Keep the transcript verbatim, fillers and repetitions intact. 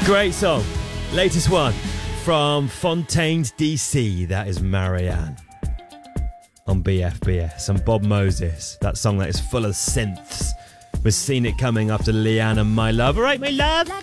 Great song. Latest one from Fontaines D C. That is Marianne on B F B S. And Bob Moses. That song that is full of synths. We've seen it coming after Leanne and My Love. All right, my love.